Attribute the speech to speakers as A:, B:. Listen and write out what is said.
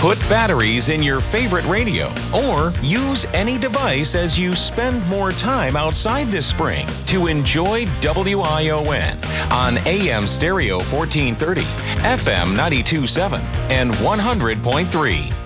A: Put batteries in your favorite radio or use any device as you spend more time outside this spring to enjoy WION on AM Stereo 1430, FM 92.7, and 100.3.